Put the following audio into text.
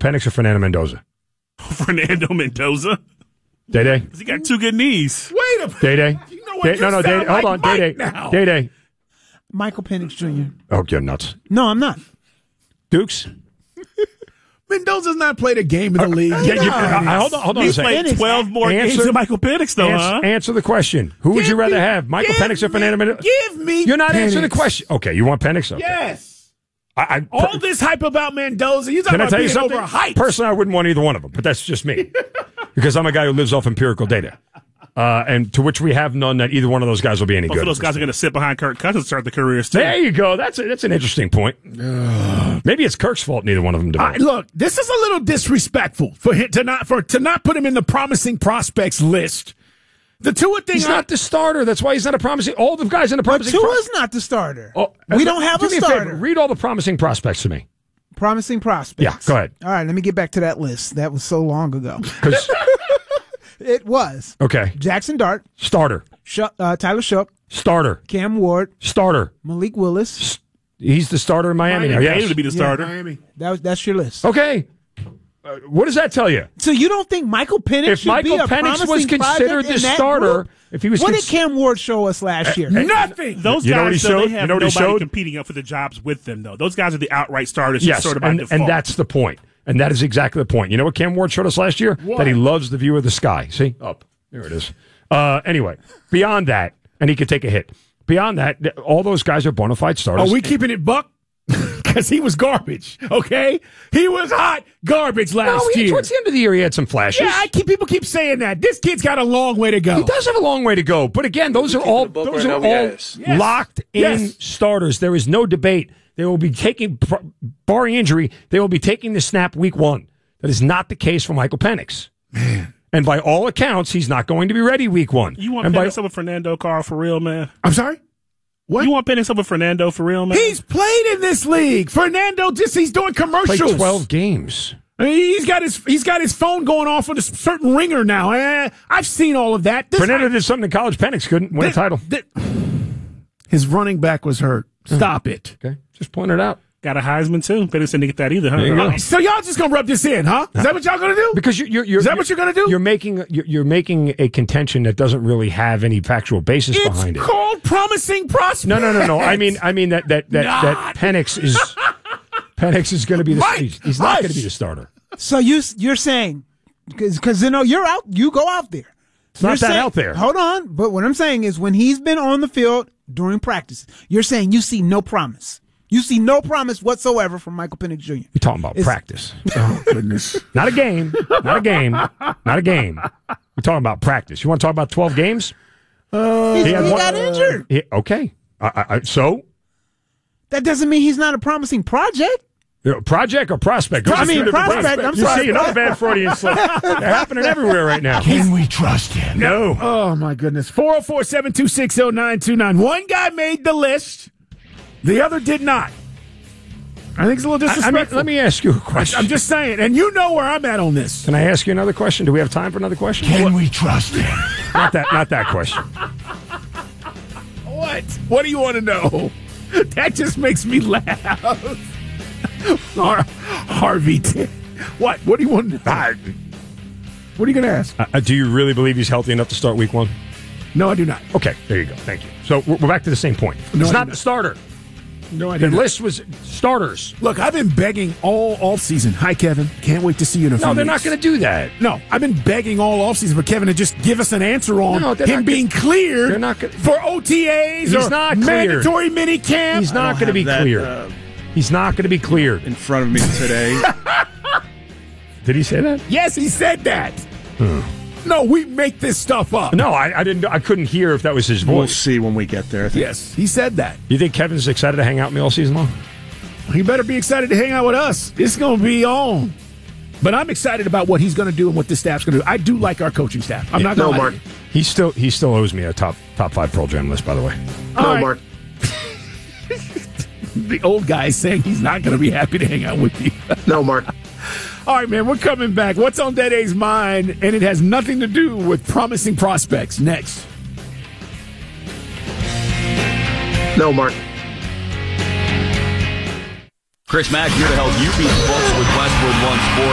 Penix or Fernando Mendoza? Fernando Mendoza. Day-Day? He got two good knees. Wait a minute. Day-Day? You know what? No, Day-Day. Hold on. Day-Day. Day-Day. Michael Penix Jr. Oh, you're nuts. No, I'm not. Dukes? Mendoza's not played a game in the league. Hold on He a second. played 12 more games than Michael Penix, though, huh? Answer the question. Who would you rather have, Michael Penix or Fernando Mendoza? Give me You're not Penix. answering the question. Okay, you want Penix? Okay. Yes. All this hype about Mendoza, you're talking Can I about tell you being something? overhyped. Personally, I wouldn't want either one of them, but that's just me. Because I'm a guy who lives off empirical data. And to which we have none that either one of those guys will be any Both good. of those guys are going to sit behind Kirk Cousins and start the careers, too. There you go. That's an interesting point. Maybe it's Kirk's fault neither one of them developed. Look, this is a little disrespectful for him to not put him in the promising prospects list. The Tua thing. He's not the starter. That's why he's not a promising. All the guys in the promising. Tua's not the starter. Oh, we don't have do a me starter. favor. Read all the promising prospects to me. Promising prospects. Yeah, go ahead. All right, let me get back to that list. That was so long ago. 'Cause- It was. Okay. Jackson Dart. Starter. Tyler Shough. Starter. Cam Ward. Starter. Malik Willis. He's the starter in Miami now. Yes. Yes. to be the starter. Miami. That's your list. Okay. What does that tell you? So you don't think Michael Penix If should Michael be a Penix promising was considered project the in that starter, group? if he was What did Cam Ward show us last year? Nothing. Those You know what guys, he though, showed? they have You know what he nobody showed? competing up for the jobs with them, though. Those guys are the outright starters, Yes, sort of by default. and that's the point. And that is exactly the point. You know what Cam Ward showed us last year? What? That he loves the view of the sky. See? Up. There it is. Anyway, beyond that, and he could take a hit. Beyond that, all those guys are bona fide starters. Are we keeping it buck? Because he was garbage, okay? He was hot garbage last year. Towards the end of the year, he had some flashes. Yeah, people keep saying that. This kid's got a long way to go. He does have a long way to go. But again, those are all locked in starters. There is no debate. They will be taking, barring injury, they will be taking the snap week one. That is not the case for Michael Penix. Man. And by all accounts, he's not going to be ready week one. You want and Penix over Fernando, Carl, for real, man? I'm sorry? What? You want Penix over Fernando, for real, man? He's played in this league. Fernando he's doing commercials. Played 12 games. I mean, he's got his phone going off with a certain ringer now. I've seen all of that. Fernando did something in college. Penix couldn't win a title. His running back was hurt. Stop it. Okay, just point it out. Got a Heisman, too. Penix didn't get that either, huh? There you go. So y'all just gonna rub this in, huh? Is that what y'all gonna do? Because is that what you're gonna do? You're making a contention that doesn't really have any factual basis behind it. It's called promising prospects. No. I mean that Penix is going to be he's not going to be the starter. So you're saying because you're out, you go out there. It's not that out there. Hold on, but what I'm saying is when he's been on the field during practice, you're saying you see no promise. You see no promise whatsoever from Michael Penix Jr. You're talking about practice. Oh goodness! Not a game. Not a game. Not a game. We're talking about practice. You want to talk about 12 games? He got injured. Okay. So that doesn't mean he's not a promising project. Project or prospect? Prospect. I'm sorry. See, another bad Freudian slip. They're happening everywhere right now. Can we trust him? No. Oh my goodness! 404-726-0929. One guy made the list. The other did not. I think it's a little disrespectful. Let me ask you a question. I'm just saying, and you know where I'm at on this. Can I ask you another question? Do we have time for another question? Can we trust him? Not that question. What? What do you want to know? That just makes me laugh. Harvey, what? What do you want to know? What are you going to ask? Do you really believe he's healthy enough to start week one? No, I do not. Okay, there you go. Thank you. So we're back to the same point. No, It's I not do the not. starter. No, I The didn't. list was starters. Look, I've been begging all offseason. Hi, Kevin. Can't wait to see you in a few No, they're weeks. not going to do that. No, I've been begging all offseason for Kevin to just give us an answer on No, they're him not being cleared they're not gonna- for OTAs He's or not cleared. mandatory mini camp. He's not going to be cleared. He's not going to be cleared. In front of me today. Did he say that? Yes, he said that. No, we make this stuff up. No, I didn't. I couldn't hear if that was his We'll voice. see when we get there. I think. Yes, he said that. You think Kevin's excited to hang out with me all season long? He better be excited to hang out with us. It's going to be on. But I'm excited about what he's going to do and what this staff's going to do. I do like our coaching staff. I'm not going to lie. Mark. He still owes me a top 5 Pearl Jam list, by the way. All right. Mark. The old guy is saying he's not going to be happy to hang out with you. No, Mark. All right, man, we're coming back. What's on Dead A's mind? And it has nothing to do with promising prospects. Next. No, Mark. Chris Mack here to help you beat the books with Westwood One Sports.